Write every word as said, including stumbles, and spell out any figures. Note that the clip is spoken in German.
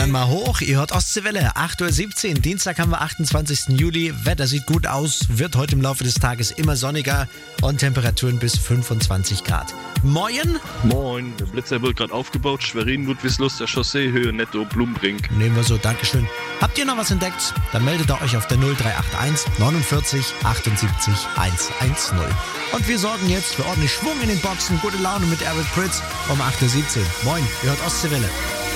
dann mal hoch. Ihr hört Ostseewelle, acht Uhr siebzehn. Dienstag haben wir achtundzwanzigsten Juli. Wetter sieht gut aus, wird heute im Laufe des Tages immer sonniger und Temperaturen bis fünfundzwanzig Grad. Moin. Moin, der Blitzer wird gerade aufgebaut. Schwerin, Ludwigslust, der Chaussee, Höhe Netto, Blumbrink. Nehmen wir so, Dankeschön. Habt ihr noch was entdeckt? Dann meldet ihr euch auf der null drei acht eins neunundvierzig achtundsiebzig hundertzehn. Und wir sorgen jetzt für ordentlich Schwung in den Boxen. Gute Laune mit Aerosmith Pritz um acht Uhr siebzehn. Moin, ihr hört Ostseewelle.